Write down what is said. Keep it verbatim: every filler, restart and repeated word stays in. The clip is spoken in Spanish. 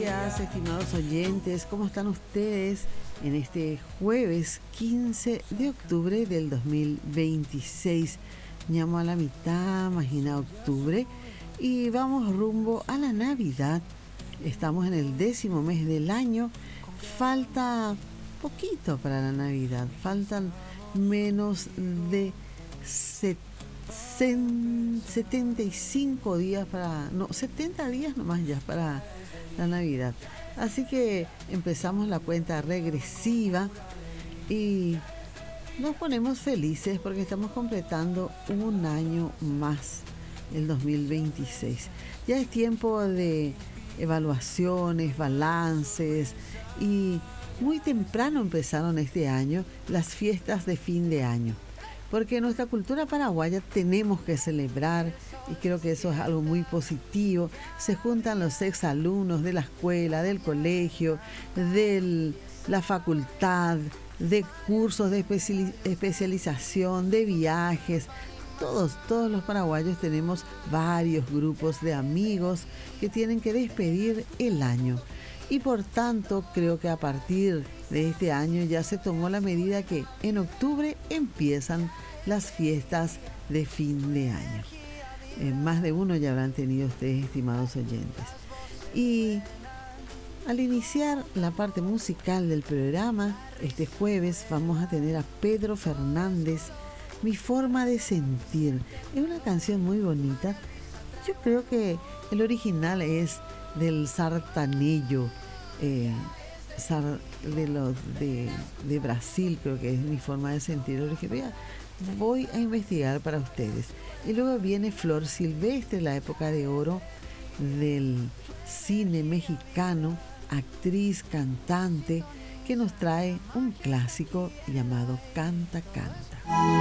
días, estimados oyentes. ¿Cómo están ustedes en este jueves quince de octubre del dos mil veintiséis? Llamo a la mitad, imagina octubre, y vamos rumbo a la Navidad. Estamos en el décimo mes del año. Falta poquito para la Navidad. Faltan menos de setenta y cinco días para... No, setenta días nomás ya para la Navidad. Así que empezamos la cuenta regresiva y nos ponemos felices porque estamos completando un año más, el dos mil veintiséis. Ya es tiempo de evaluaciones, balances, y muy temprano empezaron este año las fiestas de fin de año, porque en nuestra cultura paraguaya tenemos que celebrar, y creo que eso es algo muy positivo. Se juntan los exalumnos de la escuela, del colegio, de la facultad, de cursos de especialización, de viajes. Todos, todos los paraguayos tenemos varios grupos de amigos que tienen que despedir el año. Y por tanto, creo que a partir de este año ya se tomó la medida que en octubre empiezan las fiestas de fin de año. Eh, más de uno ya habrán tenido ustedes, estimados oyentes. Y al iniciar la parte musical del programa, este jueves vamos a tener a Pedro Fernández, Mi forma de sentir. Es una canción muy bonita. Yo creo que el original es del Sartanello, eh, sar, de, los, de, de Brasil, creo que es Mi forma de sentir original. Voy a investigar para ustedes. Y luego viene Flor Silvestre, la época de oro del cine mexicano, actriz, cantante, que nos trae un clásico llamado Canta, Canta.